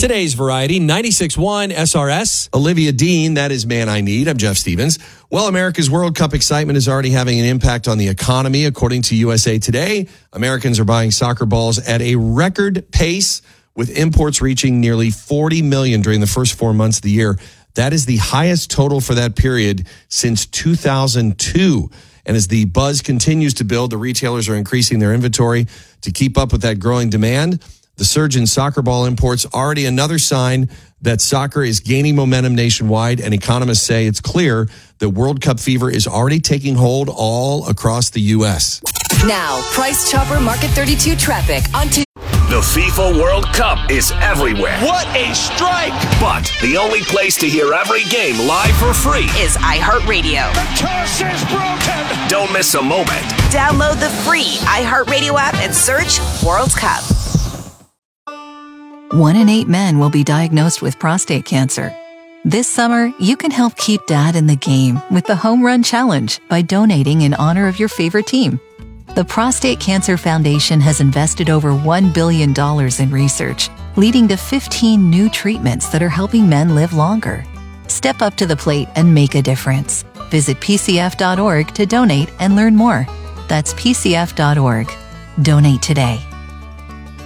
Today's variety, 96.1 SRS. Olivia Dean, that is Man I Need. I'm Jeff Stevens. Well, America's World Cup excitement is already having an impact on the economy. According to USA Today, Americans are buying soccer balls at a record pace, with imports reaching nearly 40 million during the first 4 months of the year. That is the highest total for that period since 2002. And as the buzz continues to build, the retailers are increasing their inventory to keep up with that growing demand. The surge in soccer ball imports already another sign that soccer is gaining momentum nationwide, and economists say it's clear that World Cup fever is already taking hold all across the U.S. Now, Price Chopper Market 32 traffic on The FIFA World Cup is everywhere. What a strike! But the only place to hear every game live for free is iHeartRadio. The toss is broken! Don't miss a moment. Download the free iHeartRadio app and search World Cup. 1 in 8 men will be diagnosed with prostate cancer. This summer, you can help keep Dad in the game with the Home Run Challenge by donating in honor of your favorite team. The Prostate Cancer Foundation has invested over $1 billion in research, leading to 15 new treatments that are helping men live longer. Step up to the plate and make a difference. Visit PCF.org to donate and learn more. That's PCF.org. Donate today.